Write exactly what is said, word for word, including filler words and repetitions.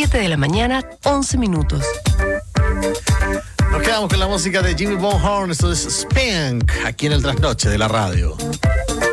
siete de la mañana, once minutos. Nos quedamos con la música de Jimmy Bonhorn, esto es Spank, aquí en el Trasnoche de la radio.